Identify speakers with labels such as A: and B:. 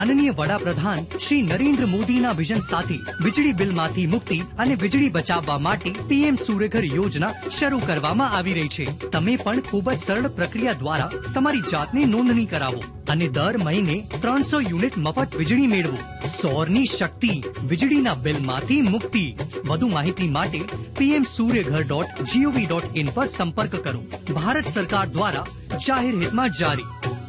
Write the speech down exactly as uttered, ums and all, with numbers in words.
A: માનનીય વડાપ્રધાન શ્રી નરેન્દ્ર મોદીના વિઝન સાથે વીજળી બિલમાંથી મુક્તિ અને વીજળી બચાવવા માટે પીએમ સૂર્યઘર યોજના શરૂ કરવામાં આવી રહી છે। તમે પણ ખૂબ જ સરળ પ્રક્રિયા દ્વારા તમારી જાતને નોંધણી કરાવો અને દર મહિને ત્રણસો યુનિટ મફત વીજળી મેળવો। સૌરની શક્તિ, વીજળીના બિલમાંથી મુક્તિ। વધુ માહિતી માટે PM Suryaghar dot GOV dot in પર સંપર્ક કરો। ભારત સરકાર દ્વારા જાહેર હિતમાં જારી।